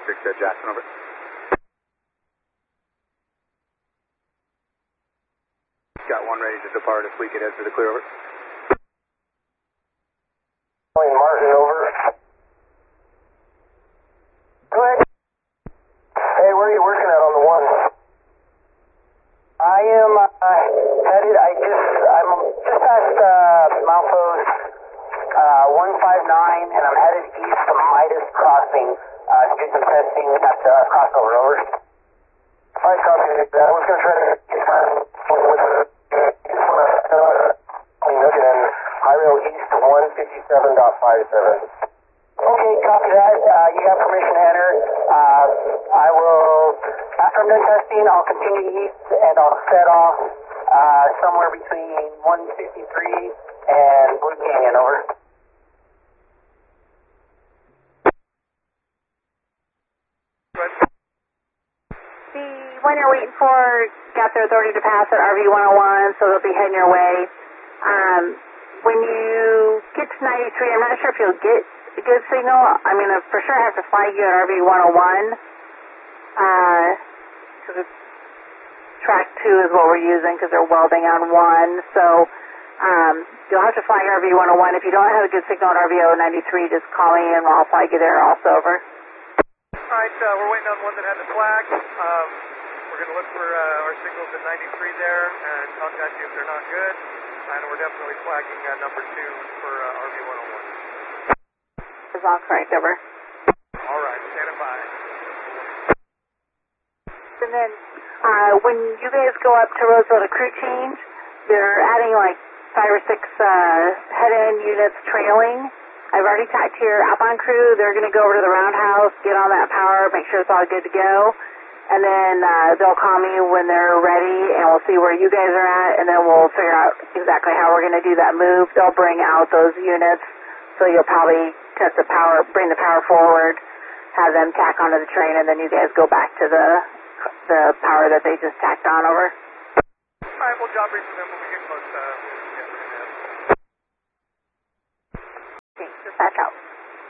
Jackson, over. Got one ready to depart if we could head for the clear, over. Martin, over. Go ahead. Hey, where are you working at on the one? I am headed, I'm just past Malfo's 159, and I'm headed east to Midas Crossing to do some testing at the crossover, over. Alright, copy that. I was going to try to get time with and high rail east to 157.57. Okay, copy that. You got permission to enter. I will, after I'm done testing, I'll continue east and I'll set off somewhere between 153 and Blue Canyon, over. The one you're waiting for got their authority to pass at RV 101, so they'll be heading your way. When you get to 93, I'm not sure if you'll get a good signal. I'm going to for sure have to flag you at RV 101 because track 2 is what we're using because they're welding on 1. So you'll have to flag RV 101. If you don't have a good signal at RV 093, just call me and I'll flag you there also, over. Alright, we're waiting on one that has a flag. We're going to look for our signals at 93 there and contact you if they're not good. And we're definitely flagging number 2 for RV 101. Is all correct, over. Alright, standing by. And then when you guys go up to Roseville to crew change, they're adding like 5 or 6 head-end units trailing. I've already talked to your outbound crew. They're going to go over to the roundhouse, get on that power, make sure it's all good to go. And then they'll call me when they're ready, and we'll see where you guys are at, and then we'll figure out exactly how we're going to do that move. They'll bring out those units, so you'll probably test the power, bring the power forward, have them tack onto the train, and then you guys go back to the power that they just tacked on, over. All right, we'll job brief for them when we get close. Thanks. Dispatch out.